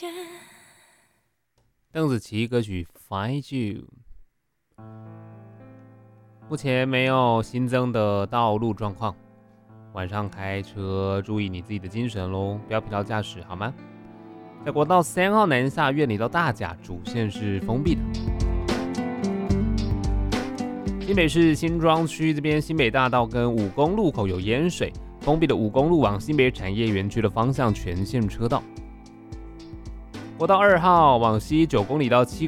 邓紫棋歌曲《Find You》。目前没有新增的道路状况，晚上开车注意你自己的精神咯，不要疲劳驾驶好吗？在国道3号南下苑里到大甲主线是封闭的。新北市新庄区这边新北大道跟武功路口有淹水，封闭的武功路往新北产业园区的方向全线车道。国道2号往西9公里到7